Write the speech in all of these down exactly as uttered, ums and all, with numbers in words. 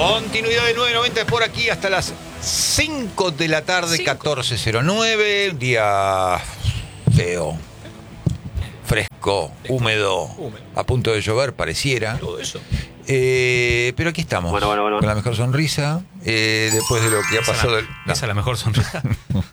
Continuidad de nueve noventa por aquí hasta las cinco de la tarde, catorce cero nueve. Un día feo, fresco, húmedo, húmedo, a punto de llover, pareciera. Todo eso. Eh, pero aquí estamos, bueno, bueno, bueno. con la mejor sonrisa, eh, después de lo que ha esa pasado. La, del... no. Esa es la mejor sonrisa.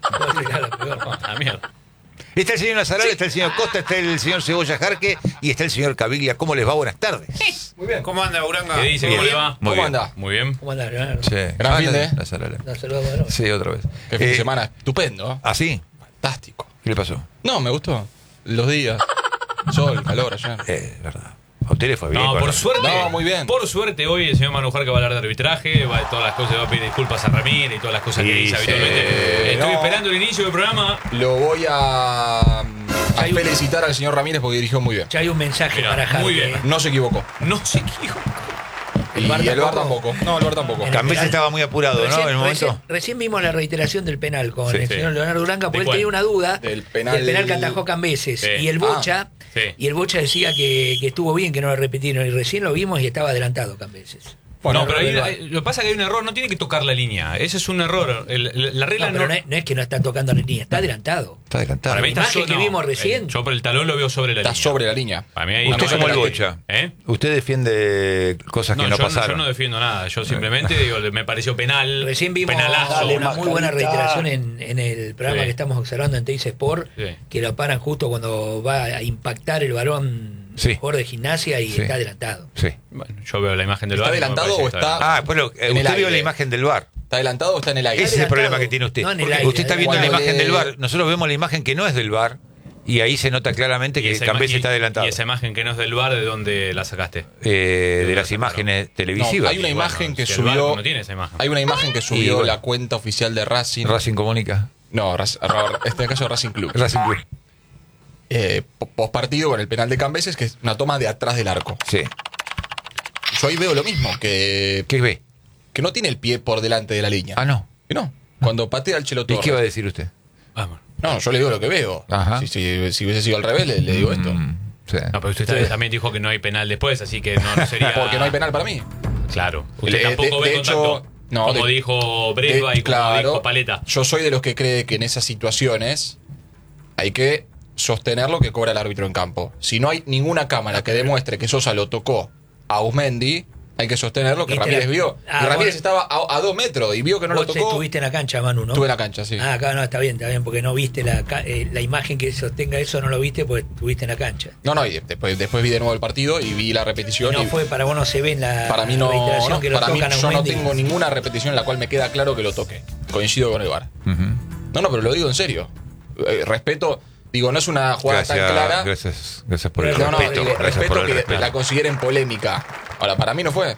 la peor. La mierda. Está el señor Nazaral, sí. Está el señor Costa, está el señor Cebolla Jarque y está el señor Caviglia. ¿Cómo les va? Buenas tardes. Muy bien. ¿Cómo anda, Uranga? ¿Qué dice? ¿Cómo le va? Muy ¿Cómo bien. anda? Muy bien. ¿Cómo anda, Leonardo? Sí. Gran fin de. Nazaral. Nos saludamos de nuevo. Sí, otra vez. Qué fin Eh, de semana estupendo. ¿Ah, sí? Fantástico. ¿Qué le pasó? No, me gustó. Los días. Sol, calor ayer. Eh, verdad. A usted le fue bien. No, con por la- suerte. No, muy bien. Por suerte hoy el señor Manujar que va a hablar de arbitraje, va a todas las cosas, va a pedir disculpas a Ramírez y todas las cosas Sí, que dice sí. habitualmente. Estoy No. esperando el inicio del programa. Lo voy a, a Hay un- felicitar al señor Ramírez porque dirigió muy bien. Ya hay un mensaje Mira, para Javi. muy bien. ¿eh? No se equivocó. No sé qué dijo. Y El VAR el VAR tampoco. tampoco. No, el VAR tampoco. En el Cambés penal. estaba muy apurado, Recién, ¿no? En el momento. recién, recién vimos la reiteración del penal con Sí, el sí. señor Leonardo Uranga, porque ¿De él cuál? tenía una duda Del penal- que atajó Cambeses. Sí. Y el Bocha, Ah, sí. y el Bocha decía que, que estuvo bien, que no lo repitieron. Y recién lo vimos y estaba adelantado Cambeses. Bueno, Un pero error ahí, del VAR. lo que pasa es que hay un error, no tiene que tocar la línea. Ese es un error. El- el- la regla No, no. pero no es, no es que no está tocando la línea, está adelantado. Está adelantado. Para mí La está imagen so- que vimos recién. eh, Yo por el talón lo veo sobre la Está línea. sobre la línea. Para mí ahí Una Usted cosa como el que la- Bocha. ¿Eh? Usted defiende cosas No, que no yo, pasaron. yo no defiendo nada. Yo simplemente digo, me pareció penal. Recién vimos penalazo. una muy buena reiteración en, en el programa Sí. que estamos observando en Teis Sport, Sí. que lo paran justo cuando va a impactar el balón Sí. jugador de gimnasia y Sí. está adelantado. Sí. Bueno, yo veo la imagen del ¿Está VAR y no me adelantado parece o que está- Ah, pues lo, eh, En el usted vio aire. la imagen del V A R. ¿Está adelantado o está en el aire? Ese es el adelantado. problema que tiene usted. No, en el Porque aire, usted está viendo la Cuando imagen le- del V A R. Nosotros vemos la imagen que no es del V A R y ahí se nota claramente Y que esa Cambés imagen- está adelantado. Y esa imagen que no es del VAR, ¿de dónde la sacaste? Eh, de Claro. las imágenes No, televisivas. hay una Y imagen bueno, que si el VAR subió. no tiene esa imagen. Hay una imagen que subió bueno. la cuenta oficial de Racing. Racing Comunica. No, Rac- Ra- este caso Racing Club. Racing Club. Eh, post partido con el penal de Cambeses, que es una toma de atrás del arco. Sí. Yo ahí veo lo mismo, que, ¿Qué ve? que no tiene el pie por delante de la línea. Ah, no. Que no. Cuando patea el Chelo ¿Y Torres. qué va a decir usted? Vamos. No, yo le digo lo que veo. Ajá. Si, si- si hubiese sido al revés, le, le digo esto. Mm, sí. No, pero usted también- también dijo que no hay penal después, así que no, no sería. Porque no hay penal para mí. Claro. Usted Le- tampoco de- ve de hecho, contacto. no, como de- dijo Bresva De- y como dijo Paleta. Yo soy de los que cree que en esas situaciones hay que sostener lo que cobra el árbitro en campo. Si no hay ninguna cámara que demuestre que Sosa lo tocó a Usmendi, hay que sostener lo que ¿Viste Ramírez la- vio. Ah, y Ramírez vos- estaba a, a dos metros y vio que no lo Vos tocó. estuviste en la cancha, Manu, ¿no? Estuve en la cancha, sí. Ah, acá no, está bien, está bien, porque no viste la, ca- eh, la imagen que sostenga eso, no lo viste porque estuviste en la cancha. No, no, y después, después vi de nuevo el partido y vi la repetición. No y fue, para vos no se ve en la para mí no, reiteración no, que lo para mí tocan a yo no Mendy. tengo ninguna repetición en la cual me queda claro que lo toque. Coincido con el V A R. Ujú. No, no, pero lo digo en serio. Eh, respeto, digo, no es una jugada Gracias, tan clara. gracias, gracias por el No, No, no, respeto. eh, Gracias respeto por el que respeto. la consideren polémica. Ahora, para mí no fue.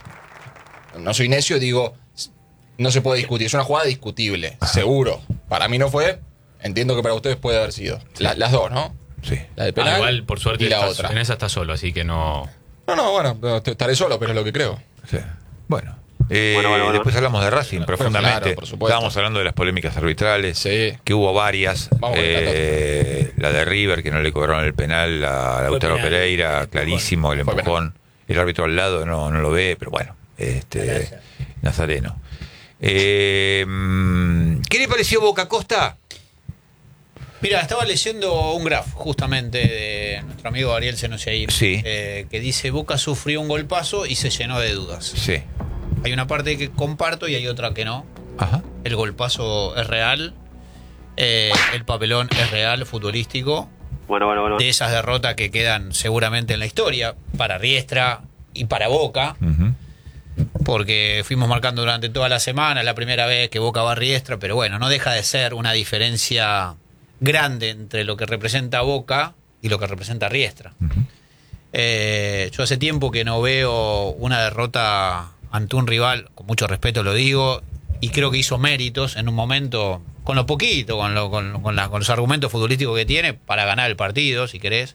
No soy necio, digo, no se puede discutir. Es una jugada discutible, seguro. Para mí no fue. Entiendo que para ustedes puede haber sido. La- las dos, ¿no? Sí. La de Ah, penal igual, por suerte, y la estás- otra. en esa está solo, así que no. No, no, bueno, no, estaré solo, pero es lo que creo. Sí. Bueno. Eh, Bueno, bueno, bueno. Después hablamos de Racing Claro, profundamente. claro, por supuesto. Estábamos hablando de las polémicas arbitrales, Sí. que hubo varias. Vamos con el Eh, la de River, que no le cobraron el penal a Lautaro penal. Pereira, clarísimo, el Fue empujón. El árbitro al lado no, no lo ve, pero bueno, este Gracias. Nazareno. Eh, mm, ¿Qué le pareció Boca Costa? Mira, estaba leyendo un graph justamente de nuestro amigo Ariel Senosiaín, Sí. eh, que dice Boca sufrió un golpazo y se llenó de dudas. Sí. Hay una parte que comparto y hay otra que no. Ajá. El golpazo es real, eh, el papelón es real, futbolístico, Bueno, bueno, bueno. de esas derrotas que quedan seguramente en la historia, para Riestra y para Boca, Ujú. porque fuimos marcando durante toda la semana, la primera vez que Boca va a Riestra, pero bueno, no deja de ser una diferencia grande entre lo que representa Boca y lo que representa Riestra. Ujú. Eh, yo hace tiempo que no veo una derrota ante un rival, con mucho respeto lo digo, y creo que hizo méritos en un momento, con lo poquito, con, lo- con, con la- con los argumentos futbolísticos que tiene, para ganar el partido, si querés.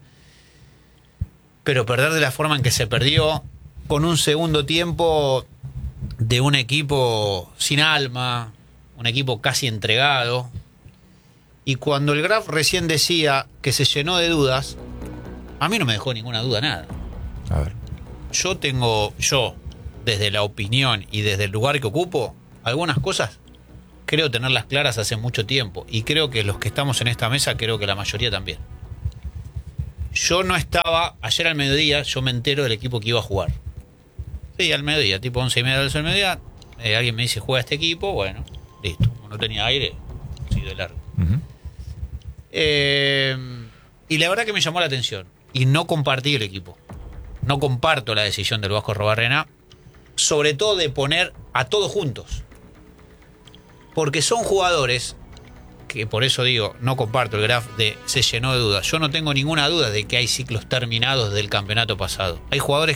Pero perder de la forma en que se perdió, con un segundo tiempo de un equipo sin alma, un equipo casi entregado. Y cuando el Graf recién decía que se llenó de dudas, a mí no me dejó ninguna duda nada. A ver. Yo tengo, yo, desde la opinión y desde el lugar que ocupo, algunas cosas creo tenerlas claras hace mucho tiempo. Y creo que los que estamos en esta mesa, creo que la mayoría también. Yo no estaba, ayer al mediodía, yo me entero del equipo que iba a jugar. Sí, al mediodía, tipo once y media del mediodía, eh, alguien me dice, juega este equipo, bueno, listo. No tenía aire, sí, de largo. Uh-huh. Eh, y la verdad que me llamó la atención. Y no compartí el equipo. No comparto la decisión del Vasco Arrobarrena, sobre todo de poner a todos juntos. Porque son jugadores que, por eso digo, no comparto el graph de se llenó de dudas. Yo no tengo ninguna duda de que hay ciclos terminados del campeonato pasado. Hay jugadores